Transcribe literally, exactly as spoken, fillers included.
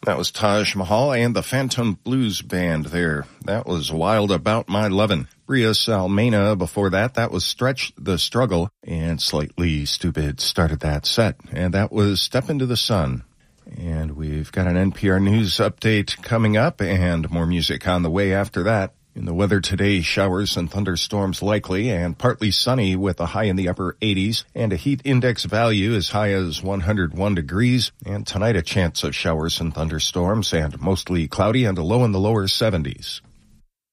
That was Taj Mahal and the Phantom Blues Band there. That was Wild About My Lovin'. Bria Salmena before that. That was Stretch the Struggle. And Slightly Stupid started that set. And that was Step Into the Sun. And we've got an N P R News update coming up and more music on the way after that. In the weather today, showers and thunderstorms likely and partly sunny with a high in the upper eighties and a heat index value as high as one hundred one degrees. And tonight a chance of showers and thunderstorms and mostly cloudy and a low in the lower seventies.